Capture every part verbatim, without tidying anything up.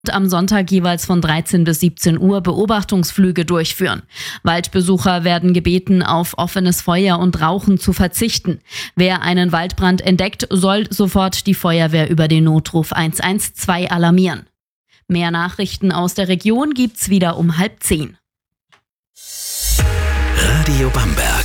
am Sonntag jeweils von dreizehn bis siebzehn Uhr Beobachtungsflüge durchführen. Waldbesucher werden gebeten, auf offenes Feuer und Rauchen zu verzichten. Wer einen Waldbrand entdeckt, soll sofort die Feuerwehr über den Notruf eins eins zwei alarmieren. Mehr Nachrichten aus der Region gibt's wieder um halb zehn. Radio Bamberg.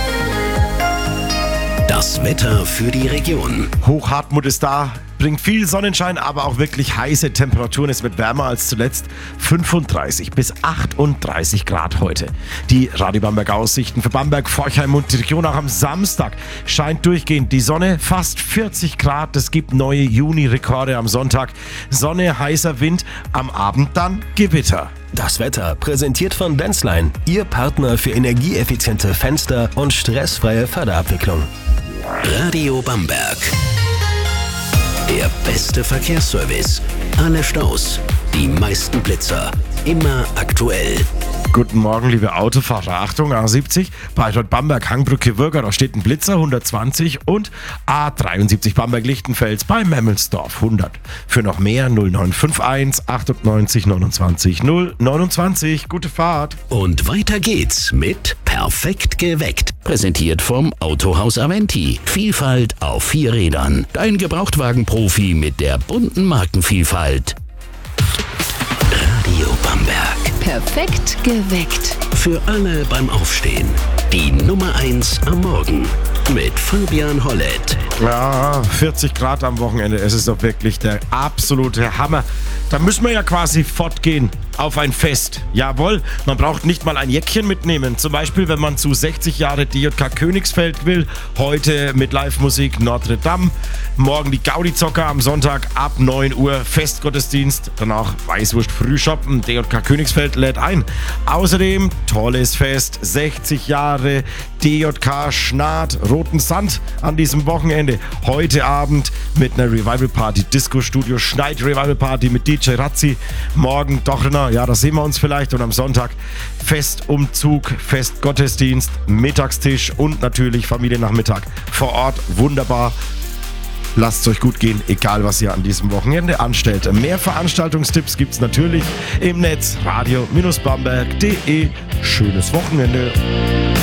Das Wetter für die Region. Hochhartmut ist da, bringt viel Sonnenschein, aber auch wirklich heiße Temperaturen. Es wird wärmer als zuletzt. fünfunddreißig bis achtunddreißig Grad heute. Die Radio Bamberg Aussichten für Bamberg, Forchheim und die Region auch am Samstag. Scheint durchgehend die Sonne, fast vierzig Grad. Es gibt neue Juni-Rekorde am Sonntag. Sonne, heißer Wind, am Abend dann Gewitter. Das Wetter präsentiert von Denzlein, Ihr Partner für energieeffiziente Fenster und stressfreie Förderabwicklung. Radio Bamberg. Der beste Verkehrsservice. Alle Staus, die meisten Blitzer. Immer aktuell. Guten Morgen, liebe Autofahrer. Achtung, A siebzig, Bayreuth Bamberg, Hangbrücke Würger, da steht ein Blitzer, hundertzwanzig und A dreiundsiebzig Bamberg-Lichtenfels bei Memmelsdorf, hundert. Für noch mehr null neun fünf eins achtundneunzig neunundzwanzig null neunundzwanzig. Gute Fahrt. Und weiter geht's mit Perfekt geweckt. Präsentiert vom Autohaus Aventi. Vielfalt auf vier Rädern. Dein Gebrauchtwagenprofi mit der bunten Markenvielfalt. Radio Bamberg. Perfekt geweckt. Für alle beim Aufstehen. Die Nummer eins am Morgen. Mit Fabian Hollett. Ja, vierzig Grad am Wochenende. Es ist doch wirklich der absolute Hammer. Da müssen wir ja quasi fortgehen auf ein Fest. Jawohl, man braucht nicht mal ein Jäckchen mitnehmen. Zum Beispiel, wenn man zu sechzig Jahre D J K Königsfeld will. Heute mit Live-Musik Notre Dame. Morgen die Gaudi-Zocker am Sonntag ab neun Uhr Festgottesdienst. Danach Weißwurst Frühshoppen. D J K Königsfeld lädt ein. Außerdem tolles Fest. sechzig Jahre D J K Schnaat Roten Sand an diesem Wochenende. Heute Abend mit einer Revival Party. Disco Studio Schneid Revival Party mit D J Razzi. Morgen Dochrener. Ja, da sehen wir uns vielleicht. Und am Sonntag Festumzug, Festgottesdienst, Mittagstisch und natürlich Familiennachmittag vor Ort. Wunderbar. Lasst es euch gut gehen, egal was ihr an diesem Wochenende anstellt. Mehr Veranstaltungstipps gibt es natürlich im Netz radio Bindestrich bamberg punkt de. Schönes Wochenende.